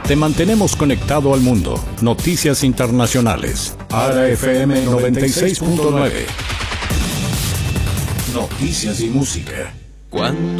Te mantenemos conectado al mundo. Noticias internacionales. ARA FM 96.9. Noticias y música. ¿Cuándo?